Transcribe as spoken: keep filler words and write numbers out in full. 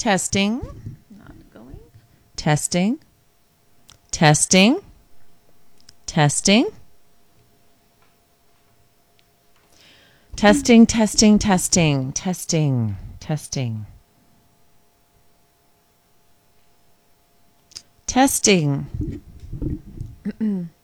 Testing. Not going. Testing. Testing. Testing. Testing, testing, testing, testing, testing. Testing.